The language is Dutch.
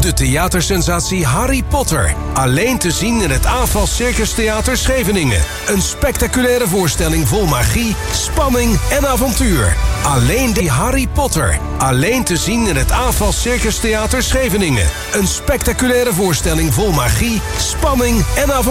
De theatersensatie Harry Potter. Alleen te zien in het AFAS Circus Theater Scheveningen. Een spectaculaire voorstelling vol magie, spanning en avontuur. Alleen die Harry Potter. Alleen te zien in het AFAS Circus Theater Scheveningen. Een spectaculaire voorstelling vol magie, spanning en avontuur.